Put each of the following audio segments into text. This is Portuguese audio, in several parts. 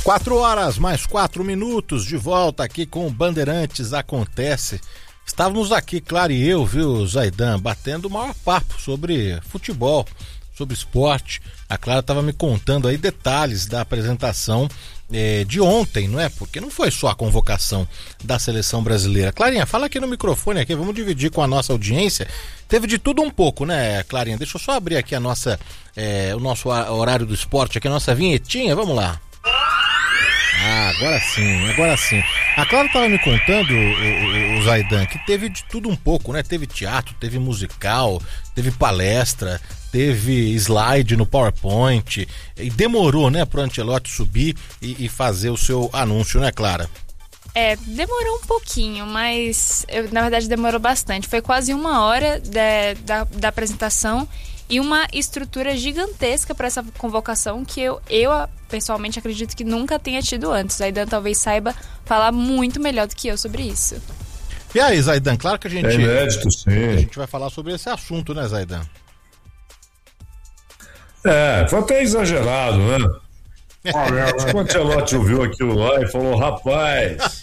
4 horas mais 4 minutos, de volta aqui com o Bandeirantes Acontece. Estávamos aqui, Clara e eu, viu, Zaidan, batendo o maior papo sobre futebol, sobre esporte. A Clara estava me contando aí detalhes da apresentação de ontem, não é? Porque não foi só a convocação da seleção brasileira. Clarinha, fala aqui no microfone, aqui, vamos dividir com a nossa audiência. Teve de tudo um pouco, né, Clarinha? Deixa eu só abrir aqui o nosso horário do esporte, aqui a nossa vinhetinha, vamos lá. Ah, agora sim. A Clara estava me contando, o Zaidan, que teve de tudo um pouco, né? Teve teatro, teve musical, teve palestra, teve slide no PowerPoint, e demorou, né, pro Ancelotti subir e fazer o seu anúncio, né, Clara? Demorou um pouquinho, mas na verdade demorou bastante. Foi quase 1 hora da apresentação e uma estrutura gigantesca para essa convocação que eu pessoalmente acredito que nunca tenha tido antes. Zaidan talvez saiba falar muito melhor do que eu sobre isso. E aí, Zaidan, claro que a gente, inédito, sim. A gente vai falar sobre esse assunto, né, Zaidan? Foi até exagerado, né? Acho que o Ancelotti ouviu aquilo lá e falou: rapaz,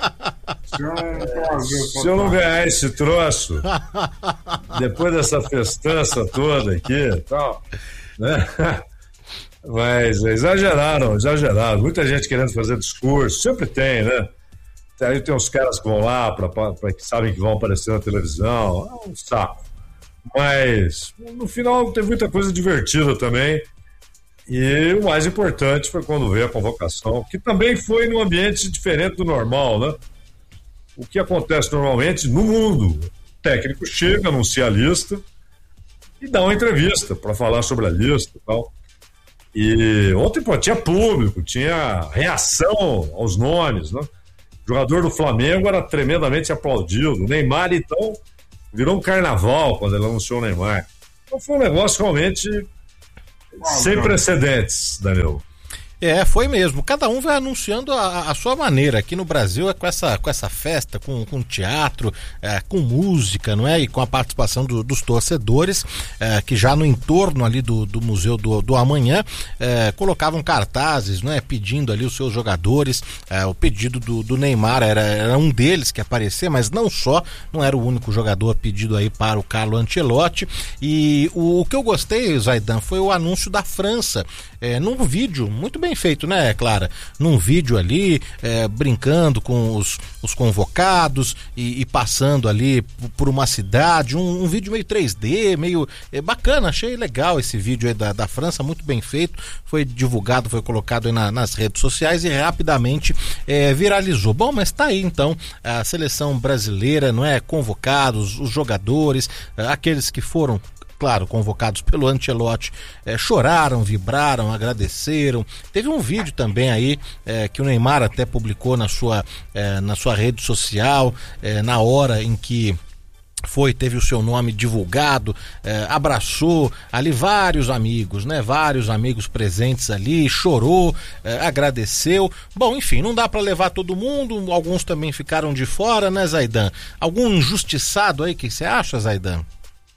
se eu não ganhar esse troço, depois dessa festança toda aqui e tal, né? Mas exageraram. Muita gente querendo fazer discurso, sempre tem, né? Aí tem uns caras que vão lá que sabem que vão aparecer na televisão, é um saco. Mas no final teve muita coisa divertida também. E o mais importante foi quando veio a convocação, que também foi num ambiente diferente do normal, né? O que acontece normalmente no mundo: o técnico chega, anuncia a lista e dá uma entrevista para falar sobre a lista e tal. E ontem, tinha público, tinha reação aos nomes, né? O jogador do Flamengo era tremendamente aplaudido. O Neymar, então, virou um carnaval quando ele anunciou o Neymar. Então foi um negócio realmente sem precedentes, Daniel. Foi mesmo. Cada um vai anunciando a sua maneira. Aqui no Brasil é com essa festa, com teatro, com música, não é? E com a participação dos torcedores, que já no entorno ali do Museu do Amanhã, colocavam cartazes, não é? Pedindo ali os seus jogadores. O pedido do Neymar era um deles que aparecia, mas não era o único jogador pedido aí para o Carlo Ancelotti. E o que eu gostei, Zaidan, foi o anúncio da França, num vídeo muito bem feito, né, Clara? Num vídeo ali, brincando com os convocados e passando ali por uma cidade, um vídeo meio 3D, meio bacana. Achei legal esse vídeo aí da França, muito bem feito, foi divulgado, foi colocado aí nas redes sociais e rapidamente viralizou. Bom, mas tá aí então a seleção brasileira, não é? Convocados, os jogadores, aqueles que foram, claro, convocados pelo Ancelotti, choraram, vibraram, agradeceram. Teve um vídeo também aí que o Neymar até publicou na sua rede social, na hora em que teve o seu nome divulgado, abraçou ali vários amigos, né? Vários amigos presentes ali, chorou, agradeceu. Bom, enfim, não dá para levar todo mundo, alguns também ficaram de fora, né, Zaidan? Algum injustiçado aí, o que você acha, Zaidan?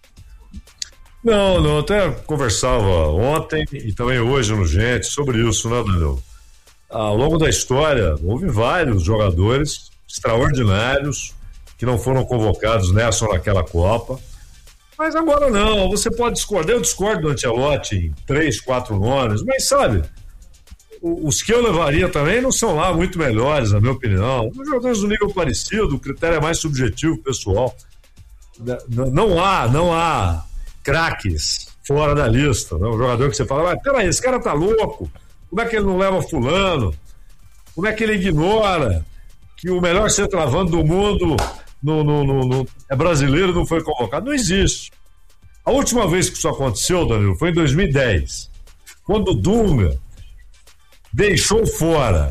Não, até conversava ontem e também hoje no Gente sobre isso, né, Daniel? Ao longo da história, houve vários jogadores extraordinários que não foram convocados nessa ou naquela Copa, mas agora não, você pode discordar, eu discordo do Ancelotti em 3, 4 nomes, mas sabe, os que eu levaria também não são lá muito melhores, na minha opinião. Os jogadores do nível parecido, o critério é mais subjetivo, pessoal. Não há craques fora da lista, né? Um jogador que você fala: mas peraí, esse cara tá louco, como é que ele não leva fulano, como é que ele ignora que o melhor centroavante do mundo é brasileiro e não foi convocado? Não existe. A última vez que isso aconteceu, Danilo, foi em 2010, quando o Dunga deixou fora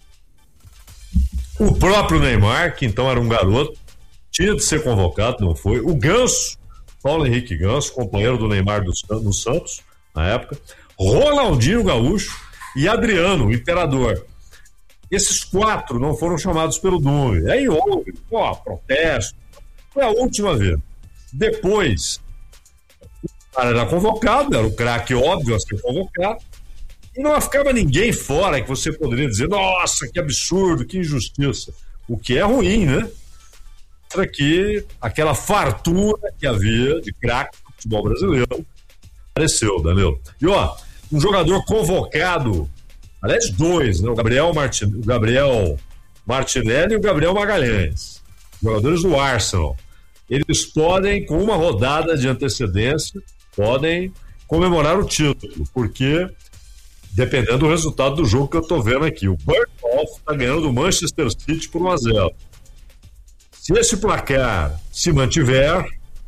o próprio Neymar, que então era um garoto, tinha de ser convocado, não foi, o Ganso, Paulo Henrique Ganso, companheiro do Neymar no Santos, na época, Ronaldinho Gaúcho e Adriano, o Imperador. Esses 4 não foram chamados pelo Dunga. Aí houve protesto. Foi a última vez. Depois, o cara era convocado, era o craque óbvio a ser convocado, E não ficava ninguém fora que você poderia dizer, nossa, que absurdo, que injustiça. O que é ruim, né? Mostra que aquela fartura que havia de craque do futebol brasileiro apareceu, Danilo. E um jogador convocado, aliás, dois, né? O Gabriel Martinelli e o Gabriel Magalhães, jogadores do Arsenal. Eles podem, com uma rodada de antecedência, podem comemorar o título, porque dependendo do resultado do jogo que eu estou vendo aqui, o Bournemouth está ganhando do Manchester City por 1-0. Se esse placar se mantiver,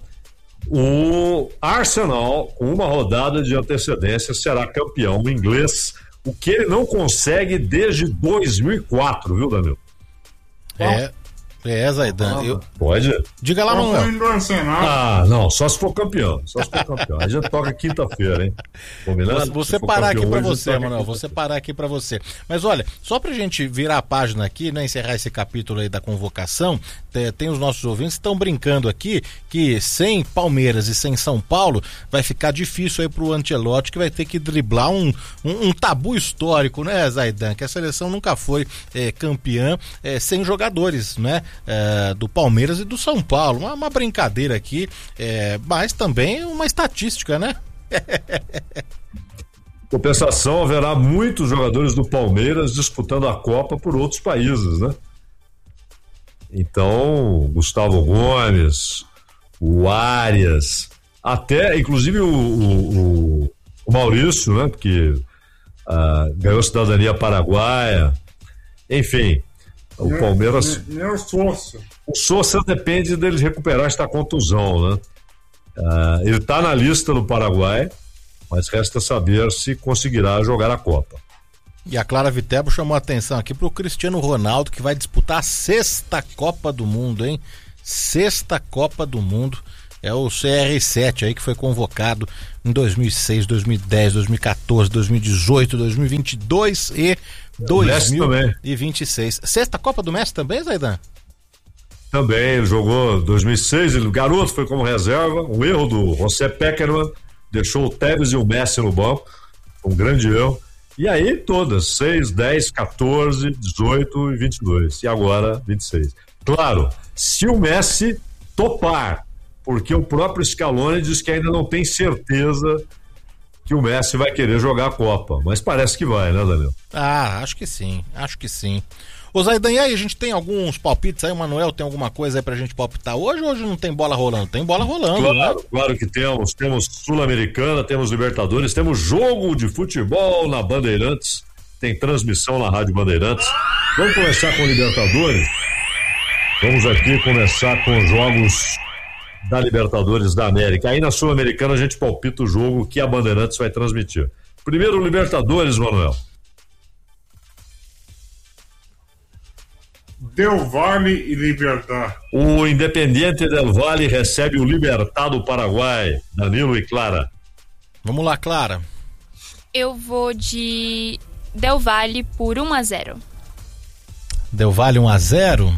o Arsenal, com uma rodada de antecedência, será campeão inglês, o que ele não consegue desde 2004, viu, Danilo? Zaidan. Pode? Diga lá, Manuel. Não, só se for campeão. A gente toca quinta-feira, hein? Combinado? Vou separar aqui pra você, Manuel. Vou separar aqui pra você. Mas olha, só pra gente virar a página aqui, né? Encerrar esse capítulo aí da convocação, tem os nossos ouvintes que estão brincando aqui que sem Palmeiras e sem São Paulo vai ficar difícil aí pro Ancelotti, que vai ter que driblar um tabu histórico, né, Zaidan? Que a seleção nunca foi campeã sem jogadores, né? Do Palmeiras e do São Paulo, uma brincadeira aqui, mas também uma estatística, né? Compensação, haverá muitos jogadores do Palmeiras disputando a Copa por outros países, né? Então, Gustavo Gomes, o Arias, até inclusive o Maurício, né? Porque ganhou cidadania paraguaia, enfim. O Palmeiras. Nem o Sousa. O Sousa depende dele recuperar esta contusão, né? Ele está na lista do Paraguai, mas resta saber se conseguirá jogar a Copa. E a Clara Vitebo chamou a atenção aqui pro Cristiano Ronaldo, que vai disputar a 6ª Copa do Mundo, hein? 6ª Copa do Mundo. É o CR7 aí que foi convocado em 2006, 2010, 2014, 2018, 2022 e 2026. 6ª Copa do Messi também, Zaidan? Também, ele jogou 2006, o garoto foi como reserva, um erro do José Pekerman, deixou o Tevez e o Messi no banco, um grande erro. E aí todas, 6, 10, 14, 18 e 22. E agora 26. Claro, se o Messi topar, porque o próprio Scaloni diz que ainda não tem certeza que o Messi vai querer jogar a Copa, mas parece que vai, né, Danilo? Acho que sim. Ô Zaidan, e aí, a gente tem alguns palpites aí, o Manuel tem alguma coisa aí pra gente palpitar hoje ou hoje não tem bola rolando? Tem bola rolando, claro, né? Claro que temos Sul-Americana, temos Libertadores, temos jogo de futebol na Bandeirantes, tem transmissão na Rádio Bandeirantes. Vamos começar com Libertadores? Vamos aqui começar com os jogos da Libertadores da América. Aí na Sul-Americana a gente palpita o jogo que a Bandeirantes vai transmitir. Primeiro Libertadores, Manuel. Del Valle e Libertad. O Independiente Del Valle recebe o Libertad do Paraguai. Danilo e Clara. Vamos lá, Clara. Eu vou de Del Valle por 1-0. Del Valle 1-0?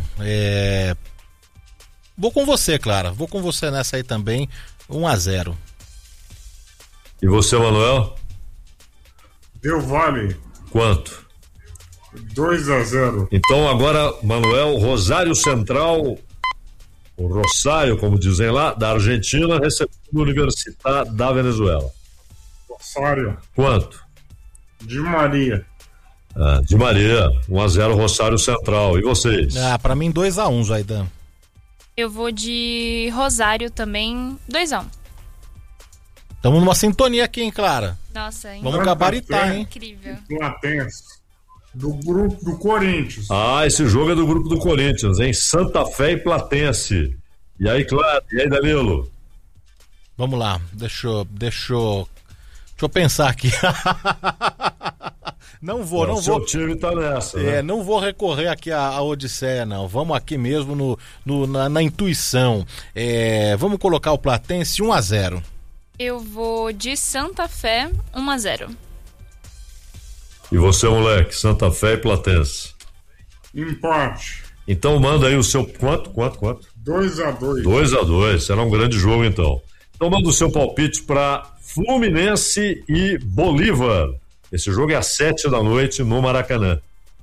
Vou com você, Clara. Vou com você nessa aí também. 1-0. E você, Manuel? Del Valle. Quanto? 2-0. Então agora, Manuel, Rosário Central, o Rosário, como dizem lá, da Argentina, recebendo o Universidad da Venezuela. Rosário. Quanto? Di Maria. Di Maria, 1-0 Rosário Central. E vocês? Pra mim 2-1, Zaidan. Eu vou de Rosário também, 2-1. Estamos numa sintonia aqui, hein, Clara? Nossa, hein? Vamos gabaritar, hein? Incrível. Platense. Do grupo do Corinthians. Esse jogo é do grupo do Corinthians, hein? Santa Fé e Platense. E aí, Clara? E aí, Danilo? Vamos lá, deixa eu pensar aqui. Não vou. Seu time tá nessa, né? Não vou recorrer aqui à Odisseia, não. Vamos aqui mesmo na intuição. Vamos colocar o Platense 1-0. Eu vou de Santa Fé 1-0. E você, moleque? Santa Fé e Platense. Empate. Então manda aí o seu... Quanto? 2-2. 2-2. Será um grande jogo, então. Então manda o seu palpite para Fluminense e Bolívar. Esse jogo é às 7h no Maracanã.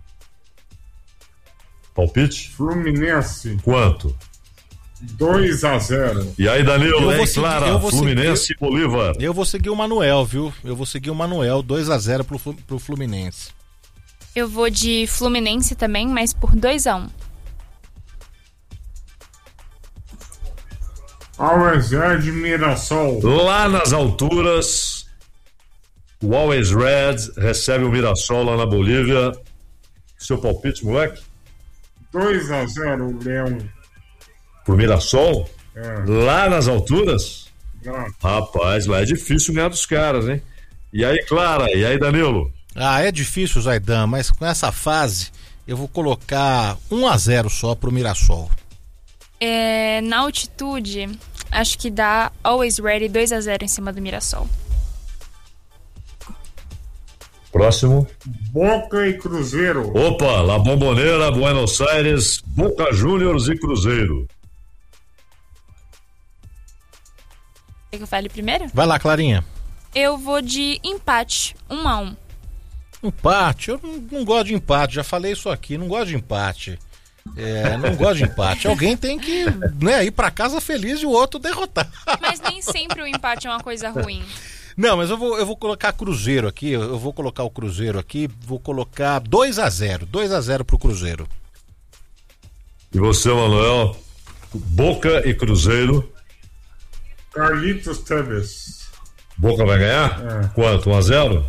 Palpite? Fluminense. Quanto? 2-0. E aí, Danilo, Clara, Fluminense e Bolívar. Eu vou seguir o Manuel, viu? 2-0 pro Fluminense. Eu vou de Fluminense também, mas por 2-1. Always Red Mirassol. Lá nas alturas, o Always Red recebe o Mirassol lá na Bolívia. Seu palpite, moleque? 2-0, Leão. Por Mirassol? É. Lá nas alturas? Não. Rapaz, lá é difícil ganhar dos caras, hein? E aí, Clara? E aí, Danilo? É difícil, Zaidan, mas com essa fase eu vou colocar 1-0 só pro Mirassol. Na altitude, acho que dá Always Ready 2-0 em cima do Mirassol. Próximo. Boca e Cruzeiro. Opa, La Bombonera, Buenos Aires, Boca Juniors e Cruzeiro. Quer que eu fale primeiro? Vai lá, Clarinha. Eu vou de empate, 1-1. Empate? Eu não gosto de empate, já falei isso aqui, não gosto de empate. Não gosto de empate. Alguém tem que ir pra casa feliz e o outro derrotar. Mas nem sempre o empate é uma coisa ruim. Não, mas eu vou colocar Cruzeiro aqui, eu vou colocar o Cruzeiro aqui, vou colocar 2-0 pro Cruzeiro. E você, Manuel? Boca e Cruzeiro. Carlitos Tevez. Boca vai ganhar? Quanto? 1-0?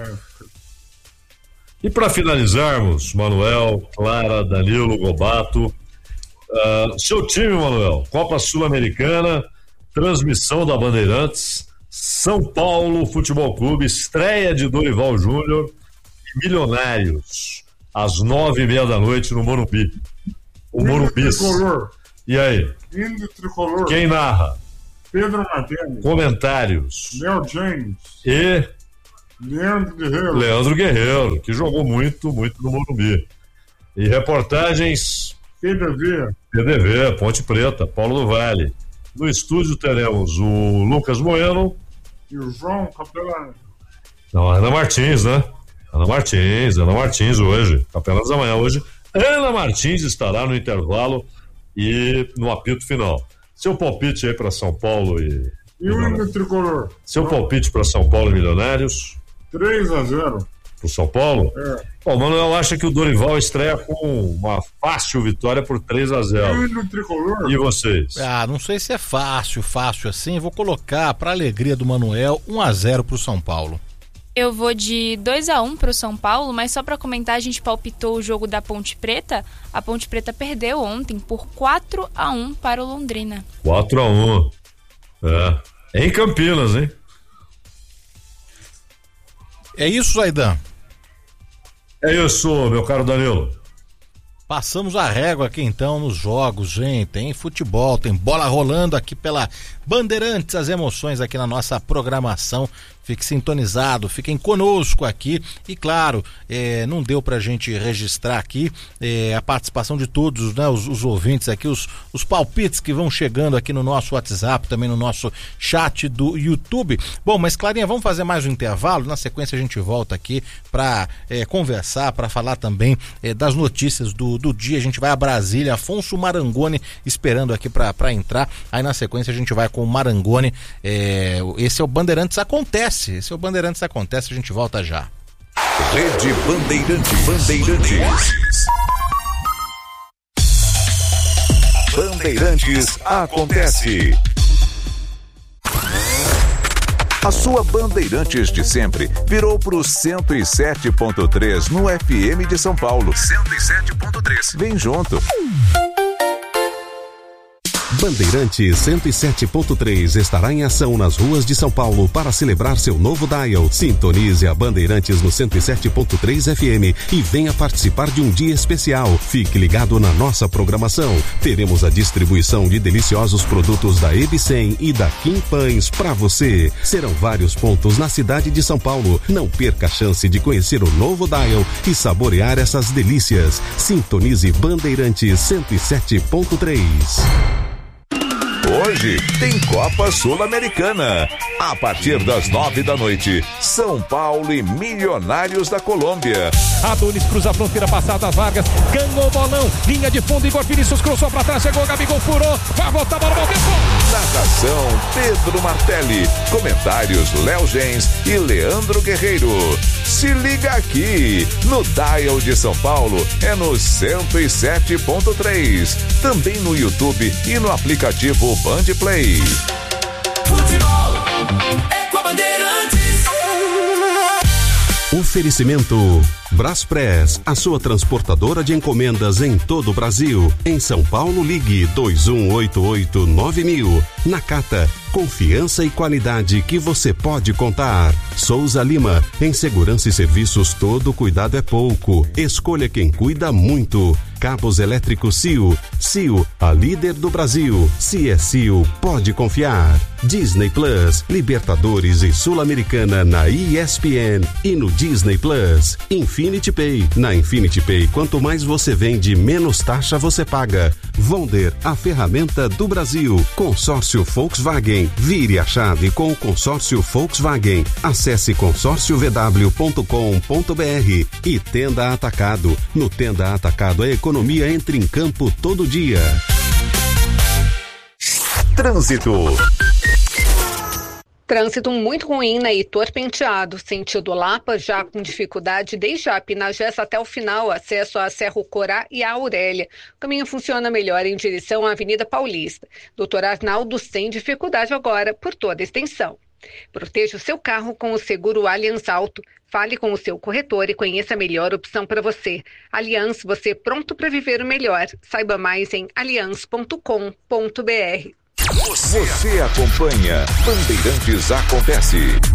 E para finalizarmos, Manuel, Clara, Danilo, Gobato, seu time, Manuel, Copa Sul-Americana, transmissão da Bandeirantes, São Paulo Futebol Clube, estreia de Dorival Júnior e Milionários, às 9h30 no Morumbi. O Morumbi. E aí? Indo Tricolor. Quem narra? Pedro Madeira. Comentários. Léo James. E Leandro Guerreiro, que jogou muito no Morumbi. E reportagens PDV, Ponte Preta, Paulo do Vale. No estúdio teremos o Lucas Bueno e o João Capelani. Não, Ana Martins, né? Ana Martins hoje, Capelanes da Manhã hoje. Ana Martins estará no intervalo e no apito final. Seu palpite aí para São Paulo e o Indo Tricolor. Seu palpite para São Paulo e Milionários? 3-0. Pro São Paulo? Bom, Manuel acha que o Dorival estreia com uma fácil vitória por 3-0. E no Tricolor? E vocês? Não sei se é fácil assim. Vou colocar, pra alegria do Manuel, 1-0 pro São Paulo. Eu vou de 2-1 pro São Paulo, mas só pra comentar, a gente palpitou o jogo da Ponte Preta. A Ponte Preta perdeu ontem por 4-1 para o Londrina. 4-1. Em Campinas, hein? É isso, Zaidan? É isso, meu caro Danilo. Passamos a régua aqui então nos jogos, gente. Tem futebol, tem bola rolando aqui pela Bandeirantes, as emoções aqui na nossa programação. Fique sintonizado, fiquem conosco aqui. E claro, não deu pra gente registrar aqui a participação de todos, né, os ouvintes aqui, os palpites que vão chegando aqui no nosso WhatsApp, também no nosso chat do YouTube. Bom, mas Clarinha, vamos fazer mais um intervalo. Na sequência a gente volta aqui pra conversar, pra falar também das notícias do dia. A gente vai a Brasília, Afonso Marangoni esperando aqui pra entrar. Aí na sequência a gente vai com o Marangoni. Esse é o Bandeirantes Acontece. Esse é o Bandeirantes Acontece, a gente volta já. Rede Bandeirantes. Bandeirantes Acontece. A sua Bandeirantes de sempre virou pro 107.3 no FM de São Paulo. 107.3. Vem junto. Bandeirantes 107.3 estará em ação nas ruas de São Paulo para celebrar seu novo dial. Sintonize a Bandeirantes no 107.3 FM e venha participar de um dia especial. Fique ligado na nossa programação. Teremos a distribuição de deliciosos produtos da Ebicem e da Kim Pães para você. Serão vários pontos na cidade de São Paulo. Não perca a chance de conhecer o novo dial e saborear essas delícias. Sintonize Bandeirantes 107.3. Hoje tem Copa Sul-Americana. A partir das 9h, São Paulo e Milionários da Colômbia. Adonis cruza a fronteira, passada Vargas, ganhou o bolão, linha de fundo, Igor Vinícius cruzou pra trás, chegou, Gabigol furou, vai voltar, bola, volta, Narração Pedro Martelli, comentários Léo Gens e Leandro Guerreiro. Se liga aqui, no Dial de São Paulo, é no 107.3, também no YouTube e no aplicativo Band Play. Futebol é com a Bandeirantes. Oferecimento Braspress, a sua transportadora de encomendas em todo o Brasil. Em São Paulo, ligue 2188-9000. Nakata, confiança e qualidade que você pode contar. Souza Lima, em segurança e serviços todo cuidado é pouco. Escolha quem cuida muito. Cabos elétricos CIO. CIO, a líder do Brasil. Se é CIO, pode confiar. Disney Plus, Libertadores e Sul-Americana na ESPN e no Disney Plus. Infinity Pay. Na Infinity Pay, quanto mais você vende, menos taxa você paga. Vonder, a ferramenta do Brasil. Consórcio Volkswagen. Vire a chave com o consórcio Volkswagen. Acesse consórciovw.com.br e Tenda Atacado. No Tenda Atacado, a economia entra em campo todo dia. Trânsito. Trânsito muito ruim na Heitor Penteado, sentido Lapa, já com dificuldade desde a Pinagés até o final, acesso a Cerro Corá e a Aurélia. O caminho funciona melhor em direção à Avenida Paulista. Doutor Arnaldo sem dificuldade agora por toda a extensão. Proteja o seu carro com o seguro Allianz Auto. Fale com o seu corretor e conheça a melhor opção para você. Allianz, você pronto para viver o melhor. Saiba mais em allianz.com.br. Você acompanha Bandeirantes Acontece.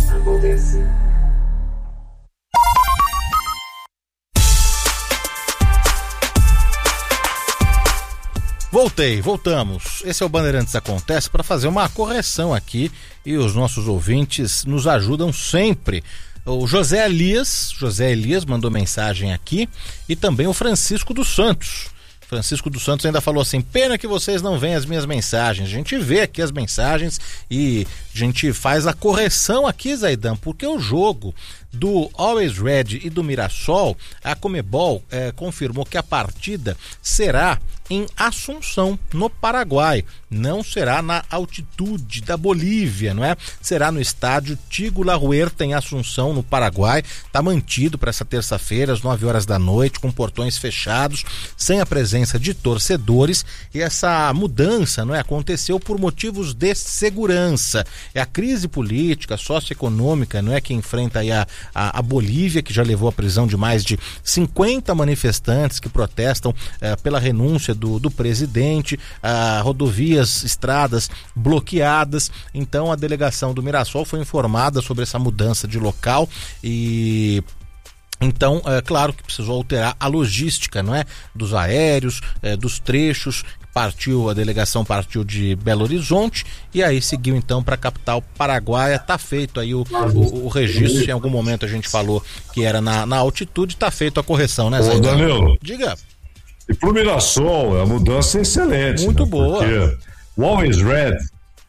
Voltamos. Esse é o Bandeirantes Acontece para fazer uma correção aqui e os nossos ouvintes nos ajudam sempre. O José Elias mandou mensagem aqui e também o Francisco dos Santos. Francisco dos Santos ainda falou assim: pena que vocês não veem as minhas mensagens. A gente vê aqui as mensagens e a gente faz a correção aqui, Zaidan, porque o jogo do Always Red e do Mirassol, a Conmebol confirmou que a partida será em Assunção, no Paraguai. Não será na altitude da Bolívia, não é? Será no estádio Tigo La Huerta, em Assunção, no Paraguai. Está mantido para essa terça-feira, às 9h da noite, com portões fechados, sem a presença de torcedores. E essa mudança, não é, aconteceu por motivos de segurança. É a crise política, socioeconômica, não é, que enfrenta aí a Bolívia, que já levou à prisão de mais de 50 manifestantes que protestam pela renúncia do presidente, rodovias, estradas bloqueadas. Então a delegação do Mirassol foi informada sobre essa mudança de local e então, é claro que precisou alterar a logística, não é? Dos aéreos, dos trechos. A delegação partiu de Belo Horizonte e aí seguiu então para a capital paraguaia. Tá feito aí o registro. Em algum momento a gente falou que era na altitude, tá feito a correção, né, Zé? Danilo, diga. E pro Mirassol, a mudança é excelente. Muito, né? Boa. Porque o Always Red,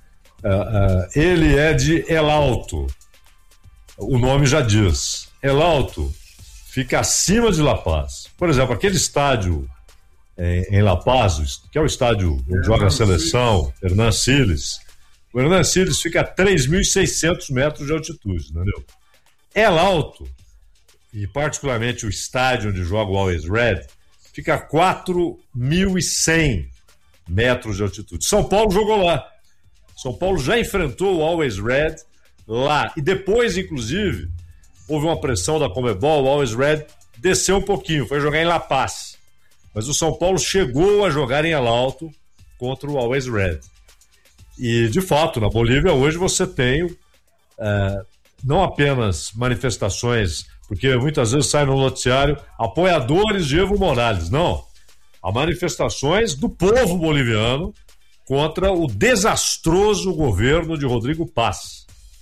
ele é de El Alto. O nome já diz. El Alto fica acima de La Paz. Por exemplo, aquele estádio em La Paz, que é o estádio onde joga a seleção, Hernan Siles. O Hernan Siles fica a 3.600 metros de altitude, entendeu? El Alto, e particularmente o estádio onde joga o Always Red, fica a 4.100 metros de altitude. São Paulo jogou lá. São Paulo já enfrentou o Always Red lá. E depois, inclusive, houve uma pressão da Conmebol, o Always Red desceu um pouquinho, foi jogar em La Paz. Mas o São Paulo chegou a jogar em El Alto contra o Always Red. E, de fato, na Bolívia hoje você tem não apenas manifestações, porque muitas vezes sai no noticiário apoiadores de Evo Morales. Não. Há manifestações do povo boliviano contra o desastroso governo de Rodrigo Paz.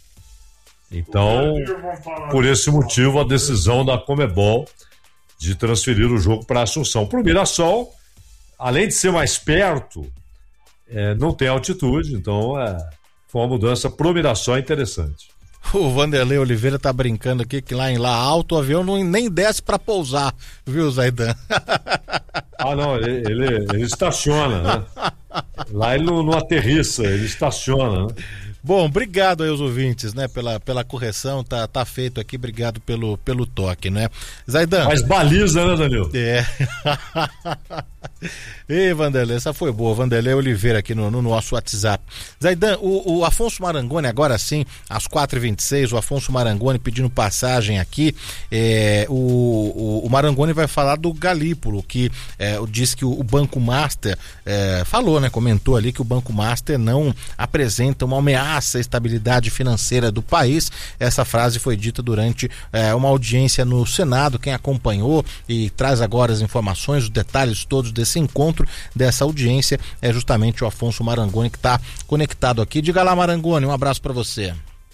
Então, por esse motivo, a decisão da Conmebol de transferir o jogo para Assunção. Para o Mirassol, além de ser mais perto, não tem altitude, então foi uma mudança pro Mirassol interessante. O Vanderlei Oliveira tá brincando aqui que lá alto o avião nem desce para pousar, viu, Zaidan? Não, ele estaciona, né? Lá ele não aterrissa, ele estaciona, né? Bom, obrigado aí aos ouvintes, né, pela correção, tá feito aqui, obrigado pelo toque, né? Zaidan. Mas baliza, né, Danilo? Ei, Vanderlei, essa foi boa, Vanderlei Oliveira aqui no nosso WhatsApp. Zaidan, o Afonso Marangoni, agora sim, às 4h26, o Afonso Marangoni pedindo passagem aqui, o Marangoni vai falar do Galípolo, que diz que o Banco Master falou, né, comentou ali que o Banco Master não apresenta uma ameaça à estabilidade financeira do país. Essa frase foi dita durante uma audiência no Senado. Quem acompanhou e traz agora as informações, os detalhes todos desse encontro, dessa audiência, é justamente o Afonso Marangoni, que está conectado aqui. Diga lá, Marangoni, um abraço para você.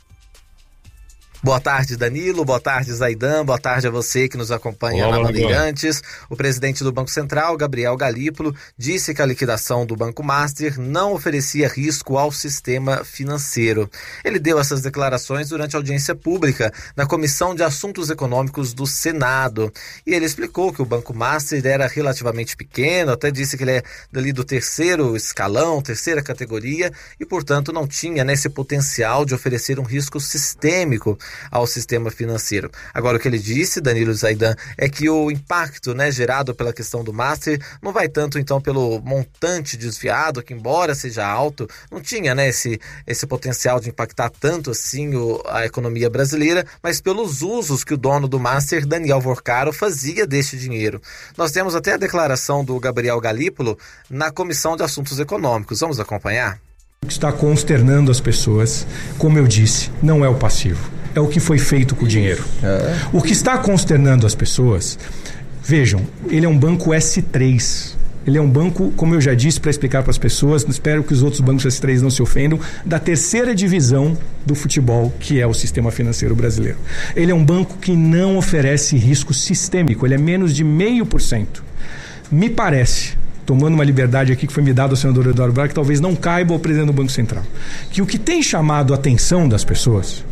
Boa tarde, Danilo, boa tarde, Zaidan, boa tarde a você que nos acompanha na Bandeirantes. O presidente do Banco Central, Gabriel Galípolo, disse que a liquidação do Banco Master não oferecia risco ao sistema financeiro. Ele deu essas declarações durante a audiência pública na Comissão de Assuntos Econômicos do Senado. E ele explicou que o Banco Master era relativamente pequeno, até disse que ele é dali do terceiro escalão, terceira categoria, e portanto não tinha esse potencial de oferecer um risco sistêmico ao sistema financeiro. Agora, o que ele disse, Danilo Zaidan, é que o impacto gerado pela questão do Master não vai tanto então pelo montante desviado, que embora seja alto, não tinha esse potencial de impactar tanto assim a economia brasileira, mas pelos usos que o dono do Master, Daniel Vorcaro, fazia deste dinheiro. Nós temos até a declaração do Gabriel Galípolo na Comissão de Assuntos Econômicos. Vamos acompanhar? O que está consternando as pessoas, como eu disse, não é o passivo. É o que foi feito com o dinheiro. O que está consternando as pessoas, vejam, ele é um banco S3. Ele é um banco, como eu já disse para explicar para as pessoas, espero que os outros bancos S3 não se ofendam, da terceira divisão do futebol, que é o sistema financeiro brasileiro. Ele é um banco que não oferece risco sistêmico, ele é menos de 0,5%. Me parece, tomando uma liberdade aqui que foi me dada ao senador Eduardo Braga, que talvez não caiba ao presidente do Banco Central, que o que tem chamado a atenção das pessoas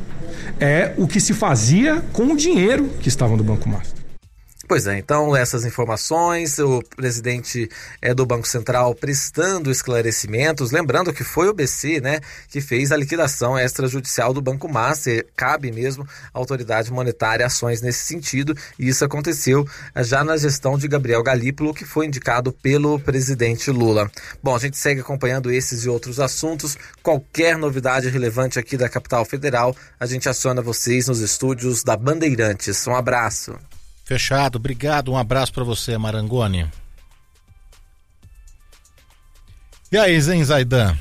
é o que se fazia com o dinheiro que estava no Banco Master. Pois é, então essas informações, o presidente do Banco Central prestando esclarecimentos, lembrando que foi o BC, que fez a liquidação extrajudicial do Banco Master, cabe mesmo à autoridade monetária ações nesse sentido, e isso aconteceu já na gestão de Gabriel Galípolo, que foi indicado pelo presidente Lula. Bom, a gente segue acompanhando esses e outros assuntos, qualquer novidade relevante aqui da capital federal, a gente aciona vocês nos estúdios da Bandeirantes. Um abraço. Fechado, obrigado, um abraço para você, Marangoni. E aí, Zaidan?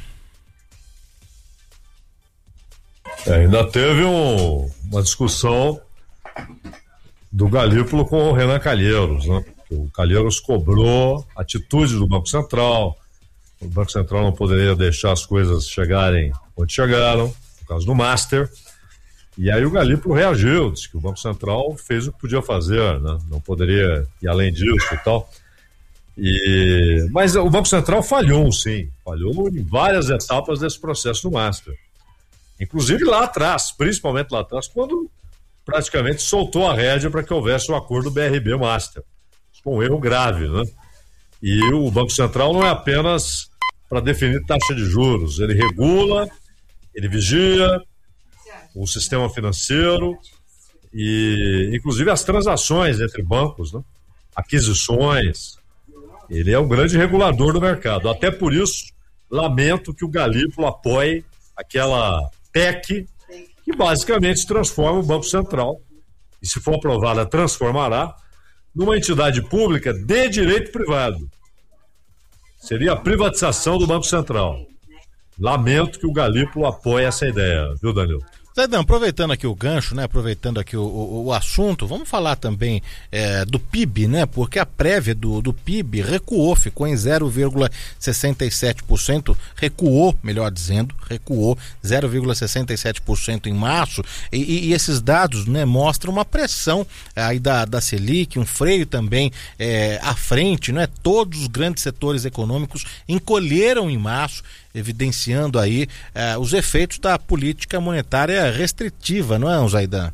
Ainda teve uma discussão do Galípolo com o Renan Calheiros, O Calheiros cobrou atitude do Banco Central. O Banco Central não poderia deixar as coisas chegarem onde chegaram, por causa do Master. E aí o Galípolo reagiu, disse que o Banco Central fez o que podia fazer, não poderia ir além disso e tal. Mas o Banco Central falhou, sim, falhou em várias etapas desse processo do Master. Inclusive lá atrás, principalmente lá atrás, quando praticamente soltou a rédea para que houvesse o acordo BRB Master. Isso foi um erro grave, E o Banco Central não é apenas para definir taxa de juros, ele regula, ele vigia o sistema financeiro e inclusive as transações entre bancos, aquisições. Ele é um grande regulador do mercado. Até por isso, lamento que o Galípolo apoie aquela PEC que basicamente transforma o Banco Central, e se for aprovada, transformará numa entidade pública de direito privado. Seria a privatização do Banco Central. Lamento que o Galípolo apoie essa ideia, viu, Danilo? Zaidão, aproveitando aqui o gancho, né? Aproveitando aqui o assunto, vamos falar também do PIB, né? Porque a prévia do PIB recuou, ficou em 0,67%, recuou 0,67% em março, e esses dados, né, mostram uma pressão aí da Selic, um freio também à frente, né? Todos os grandes setores econômicos encolheram em março, evidenciando aí os efeitos da política monetária restritiva, não é, Zaidan?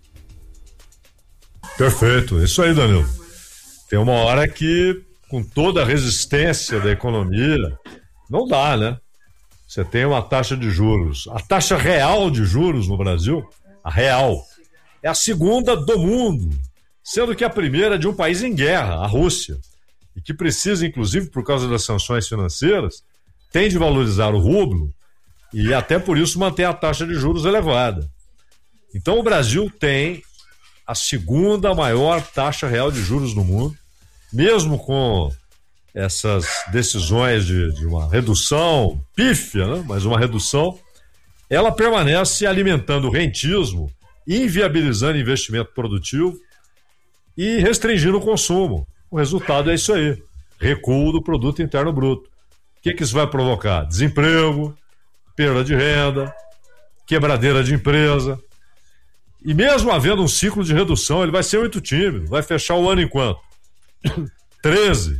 Perfeito, isso aí, Danilo. Tem uma hora que, com toda a resistência da economia, não dá, né? Você tem uma taxa de juros. A taxa real de juros no Brasil, a real, é a segunda do mundo, sendo que a primeira é de um país em guerra, a Rússia, e que precisa, inclusive, por causa das sanções financeiras, tem de valorizar o rublo e até por isso manter a taxa de juros elevada. Então o Brasil tem a segunda maior taxa real de juros no mundo, mesmo com essas decisões de uma redução pífia, né? Mas uma redução, ela permanece alimentando o rentismo, inviabilizando investimento produtivo e restringindo o consumo. O resultado é isso aí, recuo do produto interno bruto. O que isso vai provocar? Desemprego, perda de renda, quebradeira de empresa. E mesmo havendo um ciclo de redução, ele vai ser muito tímido. Vai fechar o ano em quanto? 13,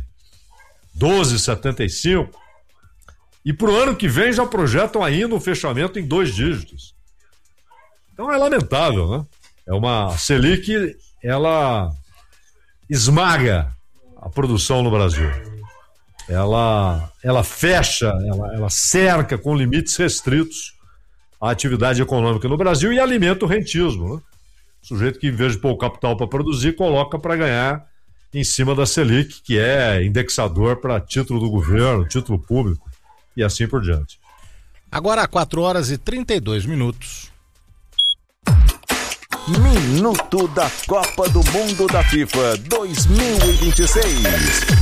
12,75. E para o ano que vem já projetam ainda um fechamento em 2 dígitos. Então é lamentável, né? É uma Selic, ela esmaga a produção no Brasil. Ela fecha, ela cerca com limites restritos a atividade econômica no Brasil e alimenta o rentismo, né? O sujeito que, em vez de pôr o capital para produzir, coloca para ganhar em cima da Selic, que é indexador para título do governo, título público e assim por diante. Agora 4h32. Minuto da Copa do Mundo da FIFA 2026.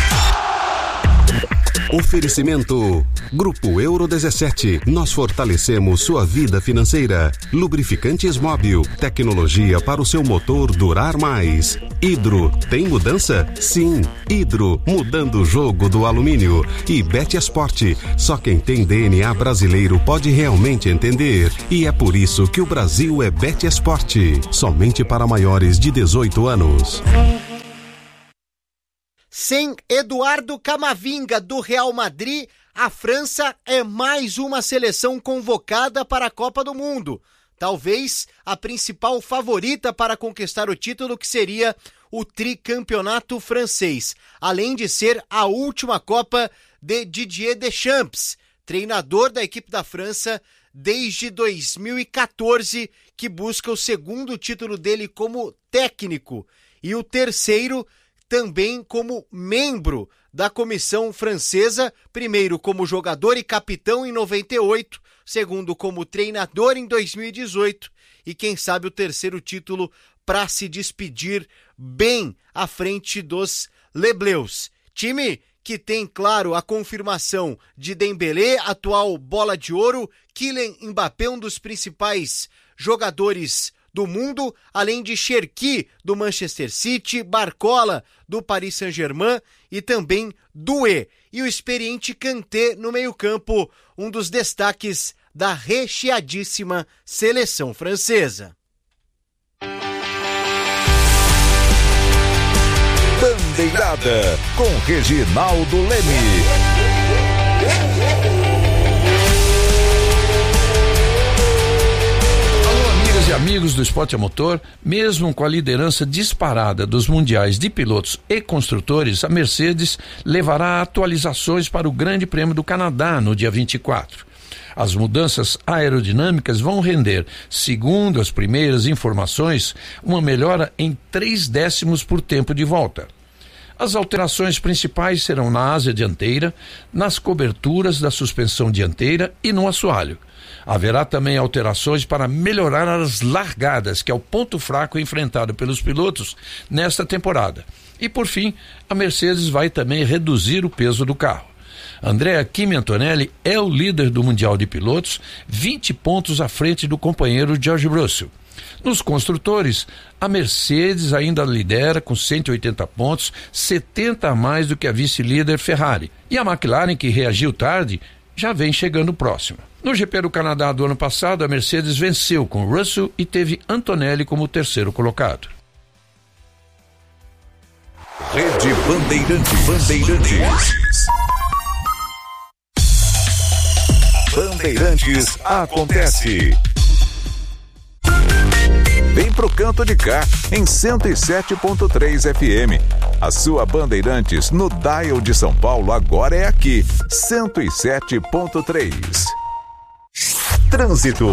Oferecimento Grupo Euro 17. Nós fortalecemos sua vida financeira. Lubrificantes Móbil. Tecnologia para o seu motor durar mais. Hidro. Tem mudança? Sim. Hidro. Mudando o jogo do alumínio. E Betesport. Só quem tem DNA brasileiro pode realmente entender. E é por isso que o Brasil é Betesport. Somente para maiores de 18 anos. Sem Eduardo Camavinga, do Real Madrid, a França é mais uma seleção convocada para a Copa do Mundo. Talvez a principal favorita para conquistar o título, que seria o tricampeonato francês, além de ser a última Copa de Didier Deschamps, treinador da equipe da França desde 2014, que busca o segundo título dele como técnico e o terceiro também como membro da comissão francesa, primeiro como jogador e capitão em 98, segundo como treinador em 2018 e quem sabe o terceiro título para se despedir bem à frente dos Les Bleus. Time que tem, claro, a confirmação de Dembélé, atual bola de ouro, Kylian Mbappé, um dos principais jogadores do mundo, além de Cherki, do Manchester City, Barcola, do Paris Saint-Germain e também Doué. E o experiente Kanté no meio-campo, um dos destaques da recheadíssima seleção francesa. Bandeirada com Reginaldo Leme. E amigos do esporte a motor, mesmo com a liderança disparada dos mundiais de pilotos e construtores, a Mercedes levará atualizações para o Grande Prêmio do Canadá no dia 24. As mudanças aerodinâmicas vão render, segundo as primeiras informações, uma melhora em 3 décimos por tempo de volta. As alterações principais serão na asa dianteira, nas coberturas da suspensão dianteira e no assoalho. Haverá também alterações para melhorar as largadas, que é o ponto fraco enfrentado pelos pilotos nesta temporada. E por fim, a Mercedes vai também reduzir o peso do carro. Andrea Kimi Antonelli é o líder do Mundial de Pilotos, 20 pontos à frente do companheiro George Russell. Nos construtores, a Mercedes ainda lidera com 180 pontos, 70 a mais do que a vice-líder Ferrari. E a McLaren, que reagiu tarde, já vem chegando próxima. No GP do Canadá do ano passado, a Mercedes venceu com Russell e teve Antonelli como terceiro colocado. Rede Bandeirantes. Bandeirantes acontece. Vem pro canto de cá, em 107.3 FM. A sua Bandeirantes no dial de São Paulo agora é aqui, 107.3. Trânsito.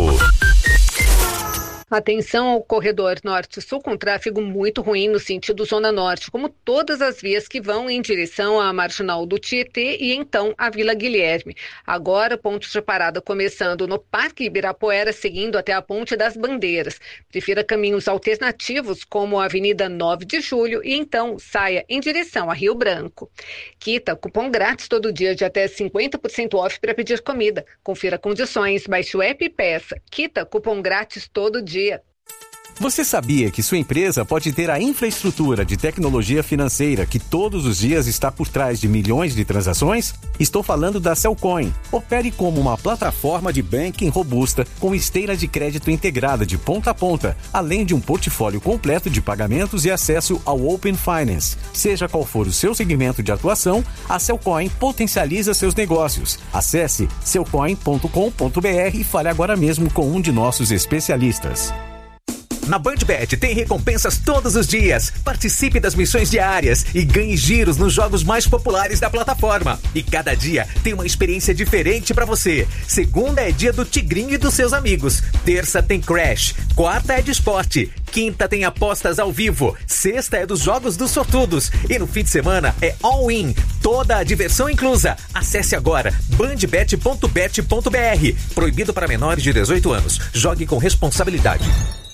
Atenção ao corredor norte-sul com tráfego muito ruim no sentido zona norte, como todas as vias que vão em direção à Marginal do Tietê e então à Vila Guilherme. Agora, pontos de parada começando no Parque Ibirapuera, seguindo até a Ponte das Bandeiras. Prefira caminhos alternativos, como a Avenida 9 de Julho, e então saia em direção a Rio Branco. Quita, cupom grátis todo dia de até 50% off para pedir comida. Confira condições, baixe o app e peça. Quita, cupom grátis todo dia. Você sabia que sua empresa pode ter a infraestrutura de tecnologia financeira que todos os dias está por trás de milhões de transações? Estou falando da Cellcoin. Opere como uma plataforma de banking robusta com esteira de crédito integrada de ponta a ponta, além de um portfólio completo de pagamentos e acesso ao Open Finance. Seja qual for o seu segmento de atuação, a Cellcoin potencializa seus negócios. Acesse cellcoin.com.br e fale agora mesmo com um de nossos especialistas. Na BandBet tem recompensas todos os dias. Participe das missões diárias e ganhe giros nos jogos mais populares da plataforma. E cada dia tem uma experiência diferente pra você. Segunda é dia do Tigrinho e dos seus amigos. Terça tem Crash. Quarta é de esporte. Quinta tem apostas ao vivo. Sexta é dos jogos dos sortudos. E no fim de semana é all-in. Toda a diversão inclusa. Acesse agora bandbet.bet.br. Proibido para menores de 18 anos. Jogue com responsabilidade.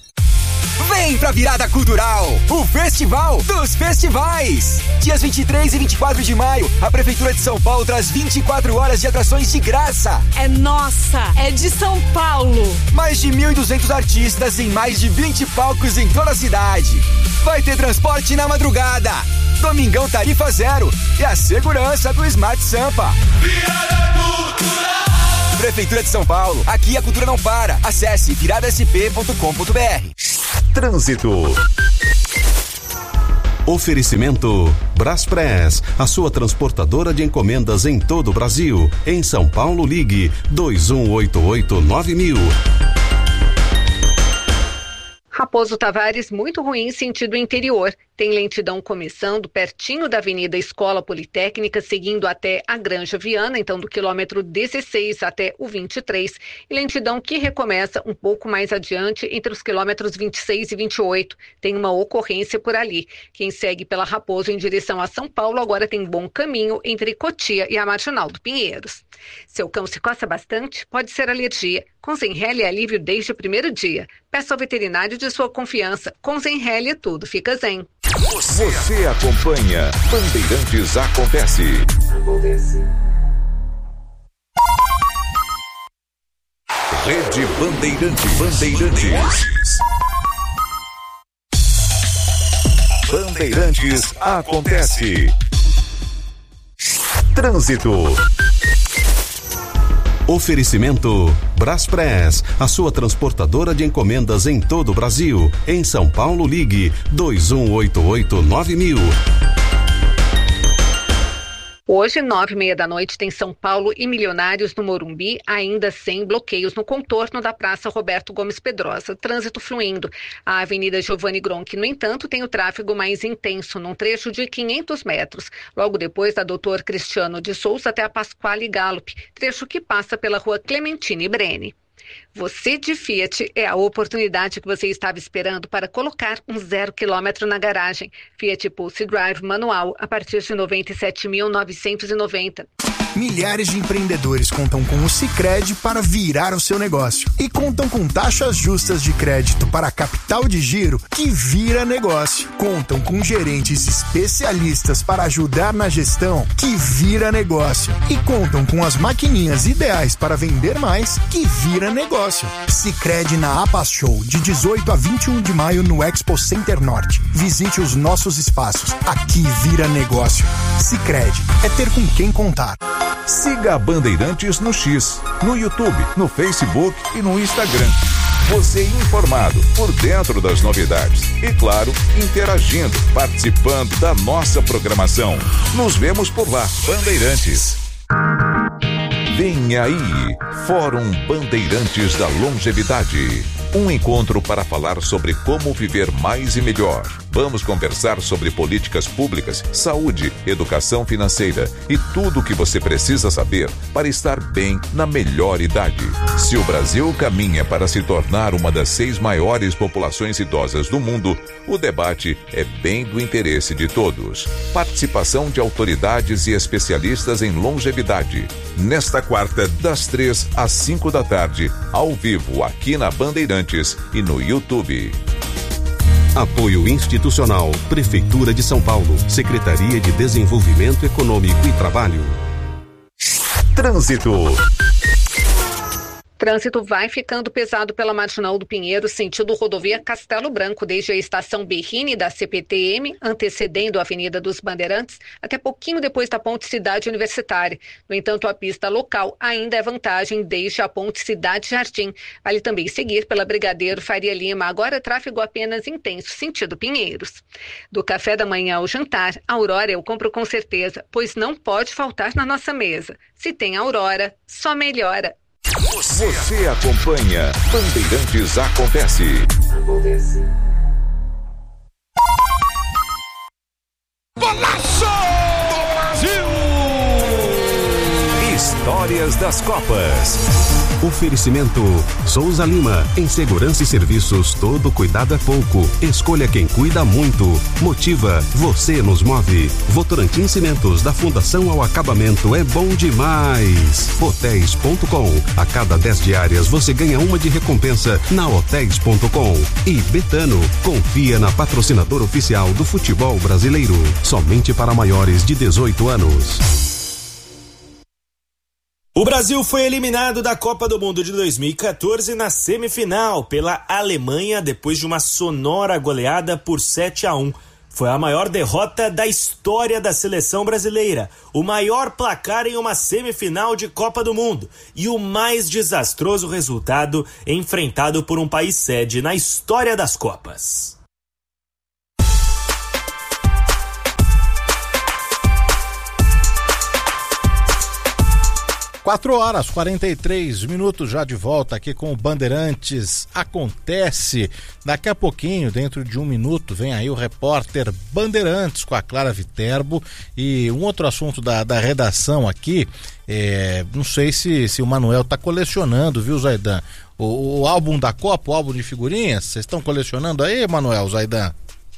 Vem pra Virada Cultural, o Festival dos Festivais. Dias 23 e 24 de maio, a Prefeitura de São Paulo traz 24 horas de atrações de graça. É nossa, é de São Paulo. Mais de 1.200 artistas em mais de 20 palcos em toda a cidade. Vai ter transporte na madrugada, domingão tarifa zero e a segurança do Smart Sampa. Virada Cultural. Prefeitura de São Paulo, aqui a cultura não para. Acesse viradasp.com.br. Trânsito. Oferecimento Braspress, a sua transportadora de encomendas em todo o Brasil. Em São Paulo, ligue 2188-9000. Raposo Tavares, muito ruim sentido interior. Tem lentidão começando pertinho da Avenida Escola Politécnica, seguindo até a Granja Viana, então do quilômetro 16 até o 23. E lentidão que recomeça um pouco mais adiante, entre os quilômetros 26 e 28. Tem uma ocorrência por ali. Quem segue pela Raposo em direção a São Paulo agora tem bom caminho entre Cotia e a Marginal do Pinheiros. Seu cão se coça bastante? Pode ser alergia. Com Zenhale é alívio desde o primeiro dia. Peça ao veterinário de sua confiança. Com Zenhale tudo fica zen. Você acompanha Bandeirantes Acontece. Rede Bandeirantes. Bandeirantes Acontece. Trânsito. Oferecimento Braspress, a sua transportadora de encomendas em todo o Brasil. Em São Paulo, ligue 2188-9000. Hoje, 9h30 da noite, tem São Paulo e Milionários no Morumbi, ainda sem bloqueios no contorno da Praça Roberto Gomes Pedrosa. Trânsito fluindo. A Avenida Giovanni Gronchi, no entanto, tem o tráfego mais intenso, num trecho de 500 metros. Logo depois da Doutor Cristiano de Souza até a Pasquale Gallup, trecho que passa pela Rua Clementine Brene. Você de Fiat é a oportunidade que você estava esperando para colocar um 0 km na garagem. Fiat Pulse Drive manual a partir de R$ 97.990. Milhares de empreendedores contam com o Sicredi para virar o seu negócio e contam com taxas justas de crédito para capital de giro que vira negócio. Contam com gerentes especialistas para ajudar na gestão que vira negócio e contam com as maquininhas ideais para vender mais que vira negócio. Sicredi na APAS Show de 18 a 21 de maio no Expo Center Norte. Visite os nossos espaços. Aqui vira negócio. Sicredi é ter com quem contar. Siga a Bandeirantes no X, no YouTube, no Facebook e no Instagram. Você informado, por dentro das novidades e, claro, interagindo, participando da nossa programação. Nos vemos por lá, Bandeirantes. Vem aí, Fórum Bandeirantes da Longevidade. Um encontro para falar sobre como viver mais e melhor. Vamos conversar sobre políticas públicas, saúde, educação financeira e tudo o que você precisa saber para estar bem na melhor idade. Se o Brasil caminha para se tornar uma das 6 maiores populações idosas do mundo, o debate é bem do interesse de todos. Participação de autoridades e especialistas em longevidade. Nesta quarta, das 3 às 5 da tarde, ao vivo aqui na Bandeirantes e no YouTube. Apoio institucional, Prefeitura de São Paulo, Secretaria de Desenvolvimento Econômico e Trabalho. Trânsito. Trânsito vai ficando pesado pela Marginal do Pinheiro, sentido rodovia Castelo Branco, desde a estação Berrini da CPTM, antecedendo a Avenida dos Bandeirantes, até pouquinho depois da Ponte Cidade Universitária. No entanto, a pista local ainda é vantagem desde a Ponte Cidade Jardim. Vale também seguir pela Brigadeiro Faria Lima, agora tráfego apenas intenso, sentido Pinheiros. Do café da manhã ao jantar, Aurora eu compro com certeza, pois não pode faltar na nossa mesa. Se tem Aurora, só melhora. Você acompanha Bandeirantes Acontece. Golaço do Brasil! Histórias das Copas. Oferecimento Souza Lima, em segurança e serviços, todo cuidado é pouco. Escolha quem cuida muito. Motiva, você nos move. Votorantim Cimentos, da fundação ao acabamento, é bom demais. Hotéis.com, a cada 10 diárias você ganha uma de recompensa na Hotéis.com. E Betano, confia na patrocinadora oficial do futebol brasileiro, somente para maiores de 18 anos. O Brasil foi eliminado da Copa do Mundo de 2014 na semifinal pela Alemanha depois de uma sonora goleada por 7-1. Foi a maior derrota da história da seleção brasileira, o maior placar em uma semifinal de Copa do Mundo e o mais desastroso resultado enfrentado por um país sede na história das Copas. 4h43 já de volta aqui com o Bandeirantes Acontece. Daqui a pouquinho, dentro de 1 minuto, vem aí o repórter Bandeirantes com a Clara Viterbo. E um outro assunto da redação aqui, não sei se o Manuel tá colecionando, viu, Zaidan? O álbum da Copa, o álbum de figurinhas, vocês estão colecionando aí, Manuel, Zaidan?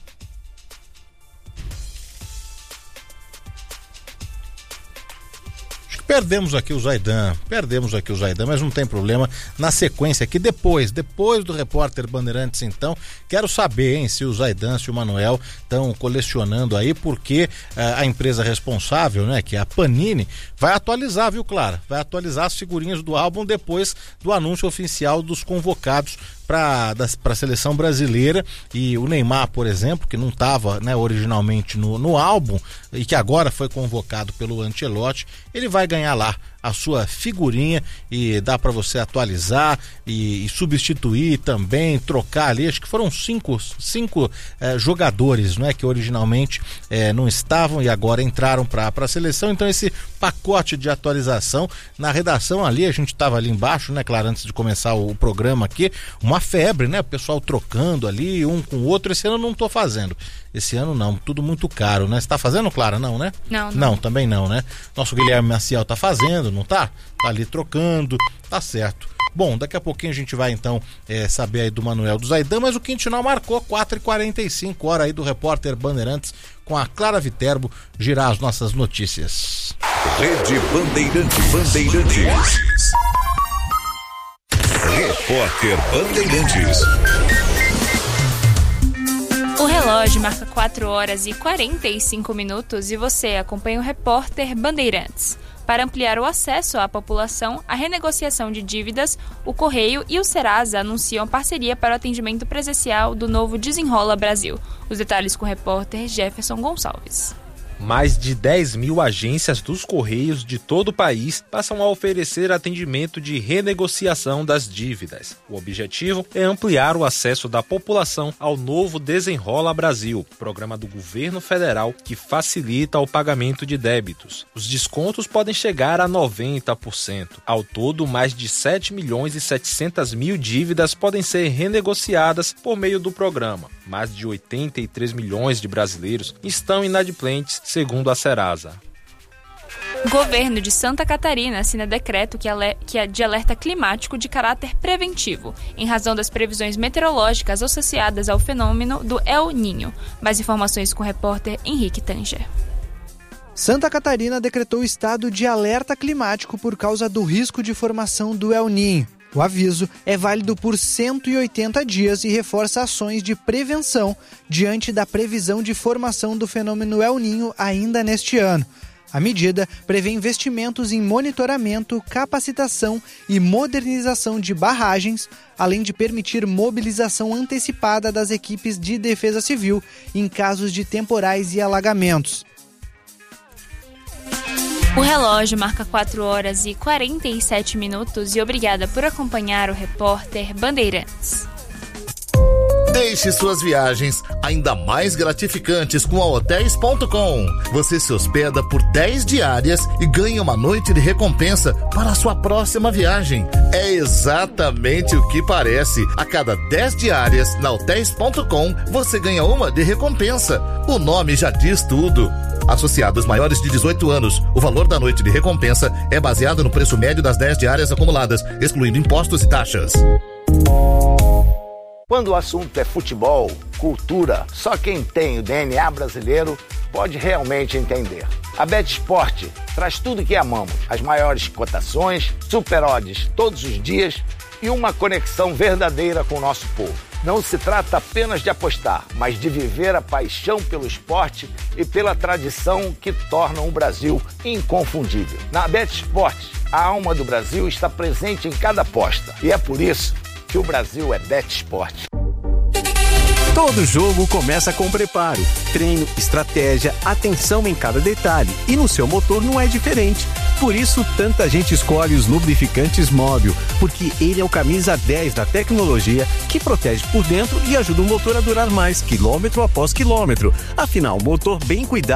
Perdemos aqui o Zaidan, mas não tem problema. Na sequência aqui, depois do repórter Bandeirantes, então, quero saber, hein, se o Zaidan, se o Manuel estão colecionando aí, porque a empresa responsável, né, que é a Panini, vai atualizar, viu, Clara? Vai atualizar as figurinhas do álbum depois do anúncio oficial dos convocados para a seleção brasileira. E o Neymar, por exemplo, que não estava, né, originalmente no álbum e que agora foi convocado pelo Ancelotti, ele vai ganhar lá a sua figurinha e dá para você atualizar e substituir também, trocar ali. Acho que foram cinco jogadores, não é, que originalmente não estavam e agora entraram para a seleção. Então esse pacote de atualização na redação ali, a gente estava ali embaixo, né, claro, antes de começar o programa aqui, uma febre, né, o pessoal trocando ali um com o outro. Esse ano eu não tô fazendo, esse ano não, tudo muito caro, né? Você tá fazendo, Clara? Não, né? Não, também não, né? Nosso Guilherme Maciel tá fazendo, não tá? Tá ali trocando, tá certo. Bom, daqui a pouquinho a gente vai então saber aí do Manuel, do Zaidan, mas o Quintinal marcou 4h45, hora aí do repórter Bandeirantes com a Clara Viterbo girar as nossas notícias. Rede Bandeirantes. Repórter Bandeirantes. O relógio marca 4 horas e 45 minutos e você acompanha o Repórter Bandeirantes. Para ampliar o acesso à população, a renegociação de dívidas, o Correio e o Serasa anunciam parceria para o atendimento presencial do novo Desenrola Brasil. Os detalhes com o repórter Jefferson Gonçalves. Mais de 10 mil agências dos Correios de todo o país passam a oferecer atendimento de renegociação das dívidas. O objetivo é ampliar o acesso da população ao novo Desenrola Brasil, programa do governo federal que facilita o pagamento de débitos. Os descontos podem chegar a 90%. Ao todo, mais de 7 milhões e 700 mil dívidas podem ser renegociadas por meio do programa. Mais de 83 milhões de brasileiros estão inadimplentes, segundo a Serasa. O governo de Santa Catarina assina decreto que é de alerta climático de caráter preventivo, em razão das previsões meteorológicas associadas ao fenômeno do El Niño. Mais informações com o repórter Henrique Tanger. Santa Catarina decretou estado de alerta climático por causa do risco de formação do El Niño. O aviso é válido por 180 dias e reforça ações de prevenção diante da previsão de formação do fenômeno El Niño ainda neste ano. A medida prevê investimentos em monitoramento, capacitação e modernização de barragens, além de permitir mobilização antecipada das equipes de defesa civil em casos de temporais e alagamentos. O relógio marca 4 horas e 47 minutos e obrigada por acompanhar o repórter Bandeirantes. Deixe suas viagens ainda mais gratificantes com a Hotels.com. Você se hospeda por 10 diárias e ganha uma noite de recompensa para a sua próxima viagem. É exatamente o que parece. A cada 10 diárias na Hotels.com, você ganha uma de recompensa. O nome já diz tudo. Associados maiores de 18 anos, o valor da noite de recompensa é baseado no preço médio das 10 diárias acumuladas, excluindo impostos e taxas. Quando o assunto é futebol, cultura, só quem tem o DNA brasileiro pode realmente entender. A BetSport traz tudo que amamos, as maiores cotações, super odds todos os dias e uma conexão verdadeira com o nosso povo. Não se trata apenas de apostar, mas de viver a paixão pelo esporte e pela tradição que tornam o Brasil inconfundível. Na BetSport, a alma do Brasil está presente em cada aposta e é por isso que o Brasil é BetSport. Todo jogo começa com preparo, treino, estratégia, atenção em cada detalhe. E no seu motor não é diferente. Por isso, tanta gente escolhe os lubrificantes Móbil, porque ele é o camisa 10 da tecnologia que protege por dentro e ajuda o motor a durar mais, quilômetro após quilômetro. Afinal, motor bem cuidado